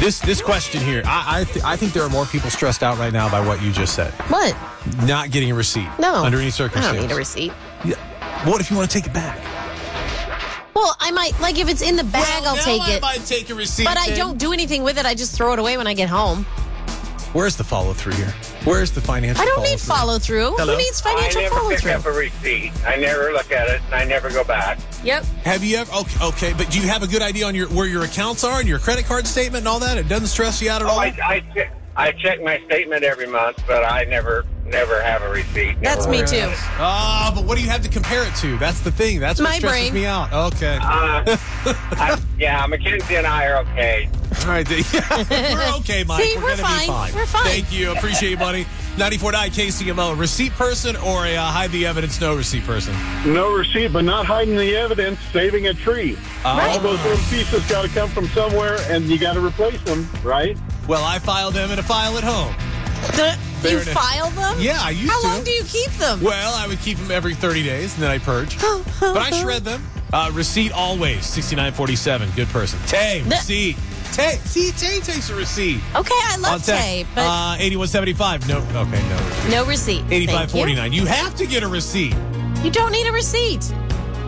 This question here, I think there are more people stressed out right now by what you just said. What? Not getting a receipt. No. Under any I circumstance. don't need a receipt. Yeah. What if you want to take it back? Well, I might, like, if it's in the bag, I'll take it. I might take a receipt. But I don't do anything with it. I just throw it away when I get home. Where's the follow-through here? Where's the financial I don't follow-through? need follow-through. Hello? Who needs financial I never pick follow-through? up a receipt. I never look at it, and I never go back. Yep. Have you ever? Okay, but do you have a good idea on where your accounts are and your credit card statement and all that? It doesn't stress you out at all? I check my statement every month, but I never have a receipt. That's me too. But what do you have to compare it to? That's the thing. That's what My stresses brain. me out. Okay. Mackenzie and I are okay. All right. We're okay, Mike. See, we're we're gonna fine. be fine. We're fine. Thank you. Appreciate you, buddy. 94.9 KCMO. Receipt person or a hide the evidence, no receipt person? No receipt, but not hiding the evidence, saving a tree. All those little pieces got to come from somewhere, and you got to replace them, right? Well, I filed them in a file at home. You file them? Yeah, I used to. How long do you keep them? Well, I would keep them every 30 days, and then I purge. But I shred them. Receipt always, 6947. Good person. Tay, receipt. Tay, see, Tay takes a receipt. Okay, I love Tay, but 8175. No, okay, no receipt. no receipt. 8549. You have to get a receipt. You don't need a receipt.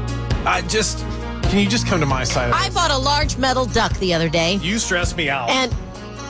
Can you just come to my side of I this? bought a large metal duck the other day. You stress me out. And